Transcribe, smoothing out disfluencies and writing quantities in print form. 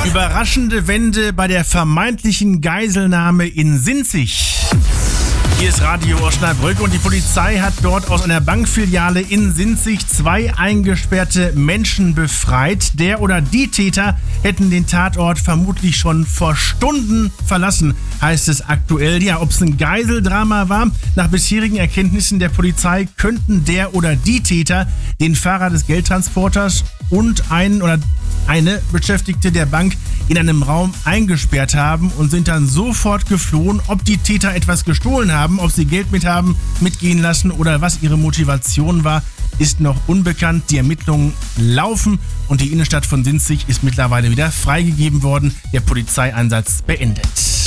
Überraschende Wende bei der vermeintlichen Geiselnahme in Sinzig. Hier ist Radio Osnabrück und die Polizei hat dort aus einer Bankfiliale in Sinzig 2 eingesperrte Menschen befreit. Der oder die Täter hätten den Tatort vermutlich schon vor Stunden verlassen, heißt es aktuell. Ja, ob es ein Geiseldrama war, nach bisherigen Erkenntnissen der Polizei könnten der oder die Täter den Fahrer des Geldtransporters und einen oder eine Beschäftigte der Bank in einem Raum eingesperrt haben und sind dann sofort geflohen. Ob die Täter etwas gestohlen haben, ob sie Geld mitgehen lassen oder was ihre Motivation war, ist noch unbekannt. Die Ermittlungen laufen und die Innenstadt von Sinzig ist mittlerweile wieder freigegeben worden. Der Polizeieinsatz beendet.